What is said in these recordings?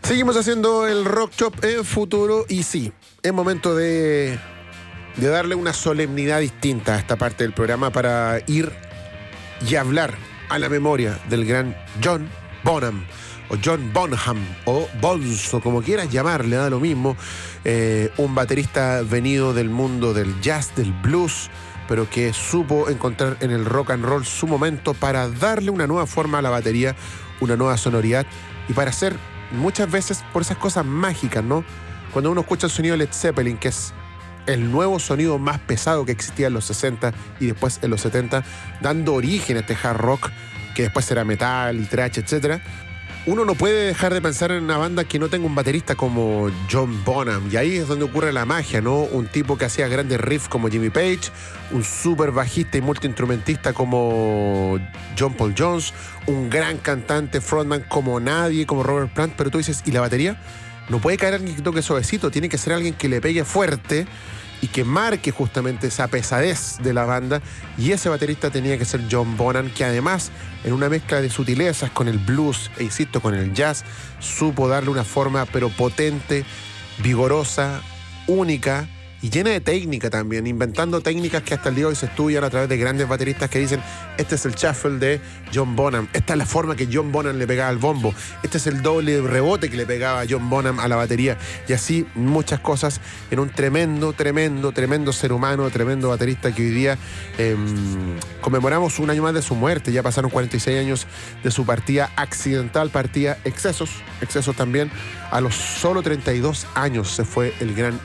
Seguimos haciendo el Rock Shop en Futuro y sí, es momento de darle una solemnidad distinta a esta parte del programa para ir y hablar a la memoria del gran John Bonham, o John Bonham, o Bonzo, como quieras llamarle, da lo mismo. Un baterista venido del mundo del jazz, del blues, pero que supo encontrar en el rock and roll su momento para darle una nueva forma a la batería, una nueva sonoridad, y para hacer muchas veces por esas cosas mágicas, ¿no? Cuando uno escucha el sonido de Led Zeppelin, que es el nuevo sonido más pesado que existía en los 60 y después en los 70, dando origen a este hard rock, que después será metal y thrash, etc. Uno no puede dejar de pensar en una banda que no tenga un baterista como John Bonham, y ahí es donde ocurre la magia, ¿no? Un tipo que hacía grandes riffs como Jimmy Page, un súper bajista y multiinstrumentista como John Paul Jones, un gran cantante, frontman como nadie, como Robert Plant, pero tú dices, ¿y la batería? No puede caer alguien que toque suavecito, tiene que ser alguien que le pegue fuerte y que marque justamente esa pesadez de la banda, y ese baterista tenía que ser John Bonham, que además, en una mezcla de sutilezas con el blues e insisto, con el jazz, supo darle una forma pero potente, vigorosa, única y llena de técnica también, inventando técnicas que hasta el día de hoy se estudian a través de grandes bateristas que dicen: este es el shuffle de John Bonham, esta es la forma que John Bonham le pegaba al bombo, este es el doble rebote que le pegaba a John Bonham a la batería, y así muchas cosas, en un tremendo ser humano, tremendo baterista que hoy día conmemoramos un año más de su muerte. Ya pasaron 46 años de su partida accidental, partida excesos también. A los solo 32 años se fue el gran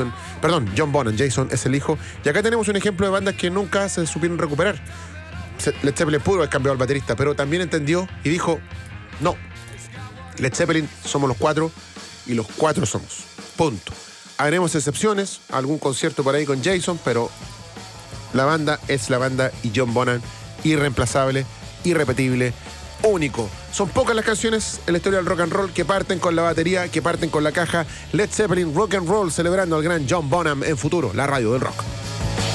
John Bonham. Jason es el hijo. Y acá tenemos un ejemplo de bandas que nunca se supieron recuperar. Led Zeppelin pudo haber cambiado al baterista, pero también entendió y dijo: no, Led Zeppelin somos los cuatro y los cuatro somos. Punto. Haremos excepciones, algún concierto por ahí con Jason, pero la banda es la banda, y John Bonham, irreemplazable, irrepetible, único. Son pocas las canciones en la historia del rock and roll que parten con la batería, que parten con la caja. Led Zeppelin Rock and Roll, celebrando al gran John Bonham en Futuro, la radio del rock.